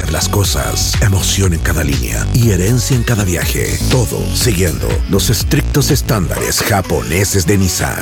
hacer las cosas, emoción en cada línea y herencia en cada viaje. Todo siguiendo los estrictos estándares japoneses de Nissan.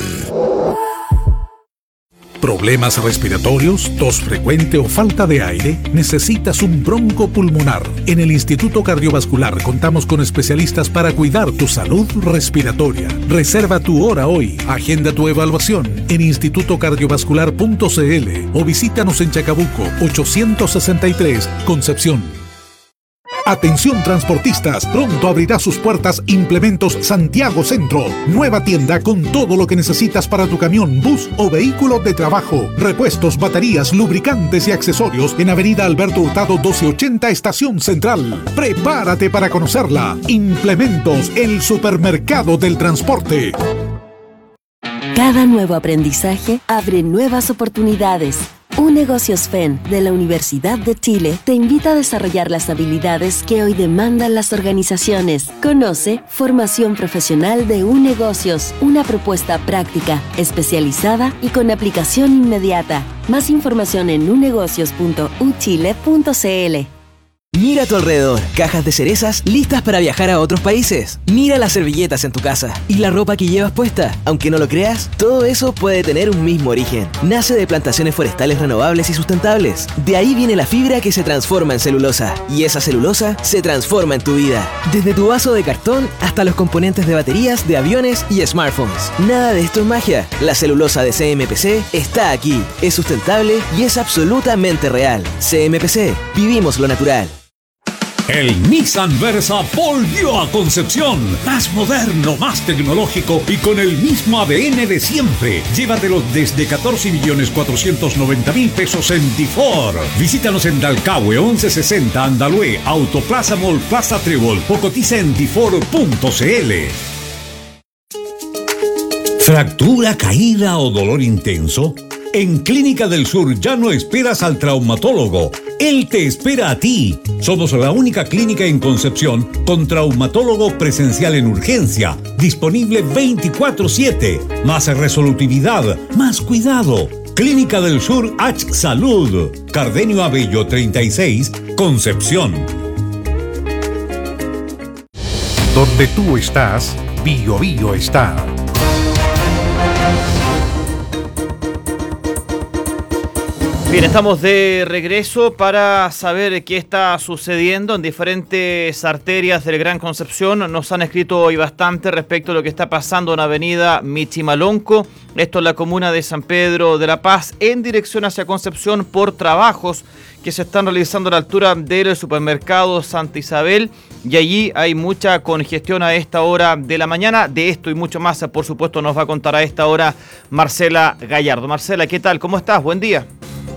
¿Problemas respiratorios, tos frecuente o falta de aire? ¿Necesitas un broncopulmonar? En el Instituto Cardiovascular contamos con especialistas para cuidar tu salud respiratoria. Reserva tu hora hoy. Agenda tu evaluación en institutocardiovascular.cl o visítanos en Chacabuco 863, Concepción. Atención transportistas, pronto abrirá sus puertas Implementos Santiago Centro. Nueva tienda con todo lo que necesitas para tu camión, bus o vehículo de trabajo. Repuestos, baterías, lubricantes y accesorios en Avenida Alberto Hurtado 1280, Estación Central. Prepárate para conocerla. Implementos, el supermercado del transporte. Cada nuevo aprendizaje abre nuevas oportunidades. UNegocios FEN de la Universidad de Chile te invita a desarrollar las habilidades que hoy demandan las organizaciones. Conoce Formación Profesional de UNegocios, una propuesta práctica, especializada y con aplicación inmediata. Más información en unegocios.uchile.cl. Mira a tu alrededor, cajas de cerezas listas para viajar a otros países. Mira las servilletas en tu casa y la ropa que llevas puesta. Aunque no lo creas, todo eso puede tener un mismo origen. Nace de plantaciones forestales renovables y sustentables. De ahí viene la fibra que se transforma en celulosa. Y esa celulosa se transforma en tu vida. Desde tu vaso de cartón hasta los componentes de baterías de aviones y smartphones. Nada de esto es magia. La celulosa de CMPC está aquí. Es sustentable y es absolutamente real. CMPC, vivimos lo natural. El Nissan Versa volvió a Concepción. Más moderno, más tecnológico y con el mismo ADN de siempre. Llévatelo desde 14.490.000 pesos en Difor. Visítanos en Dalcahue 1160 Andalue, Autoplaza Mall Plaza Trébol o cotiza en difor.cl. ¿Fractura, caída o dolor intenso? En Clínica del Sur ya no esperas al traumatólogo. Él te espera a ti. Somos la única clínica en Concepción con traumatólogo presencial en urgencia, disponible 24/7. Más resolutividad, más cuidado. Clínica del Sur H Salud, Cardenio Abello 36, Concepción. Donde tú estás, Bio Bio está. Bien, estamos de regreso para saber qué está sucediendo en diferentes arterias del Gran Concepción. Nos han escrito hoy bastante respecto a lo que está pasando en Avenida Michimalonco. Esto es la comuna de San Pedro de la Paz, en dirección hacia Concepción por trabajos que se están realizando a la altura del supermercado Santa Isabel. Y allí hay mucha congestión a esta hora de la mañana. De esto y mucho más, por supuesto, nos va a contar a esta hora Marcela Gallardo. Marcela, ¿qué tal? ¿Cómo estás? Buen día.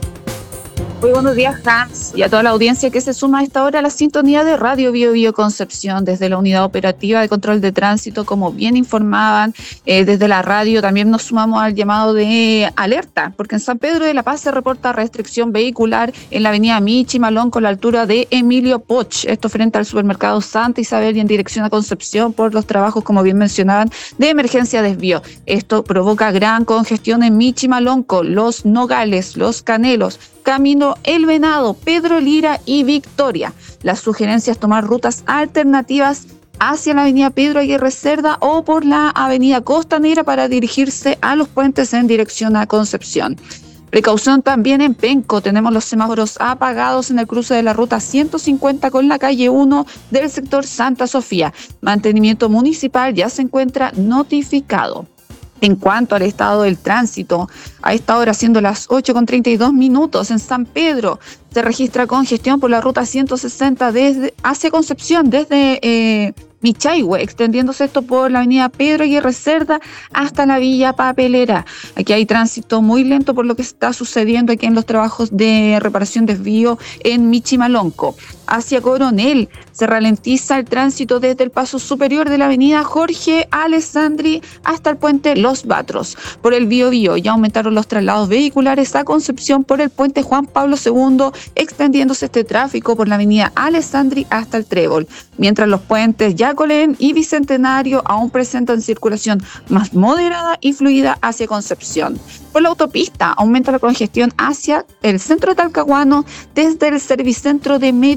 Muy buenos días, Hans, y a toda la audiencia que se suma a esta hora a la sintonía de Radio Bio Bio Concepción, desde la Unidad Operativa de Control de Tránsito, como bien informaban desde la radio. También nos sumamos al llamado de alerta, porque en San Pedro de la Paz se reporta restricción vehicular en la avenida Michimalonco, a la altura de Emilio Poch, esto frente al supermercado Santa Isabel y en dirección a Concepción por los trabajos, como bien mencionaban, de emergencia desvío. Esto provoca gran congestión en Michimalonco, Los Nogales, Los Canelos, Camino El Venado, Pedro Lira y Victoria. La sugerencia es tomar rutas alternativas hacia la avenida Pedro Aguirre Cerda o por la avenida Costanera para dirigirse a los puentes en dirección a Concepción. Precaución también en Penco, tenemos los semáforos apagados en el cruce de la ruta 150 con la calle 1 del sector Santa Sofía. Mantenimiento municipal ya se encuentra notificado. En cuanto al estado del tránsito, a esta hora, siendo las 8:32 en San Pedro, se registra congestión por la ruta 160 hacia Concepción, desde Michaihue, extendiéndose esto por la avenida Pedro Aguirre Cerda hasta la Villa Papelera. Aquí hay tránsito muy lento por lo que está sucediendo aquí en los trabajos de reparación desvío en Michimalonco. Hacia Coronel se ralentiza el tránsito desde el paso superior de la avenida Jorge Alessandri hasta el puente Los Batros. Por el Biobío ya aumentaron los traslados vehiculares a Concepción por el puente Juan Pablo II, extendiéndose este tráfico por la avenida Alessandri hasta el Trébol, mientras los puentes Yacolén y Bicentenario aún presentan circulación más moderada y fluida hacia Concepción. Por la autopista aumenta la congestión hacia el centro de Talcahuano desde el Servicentro de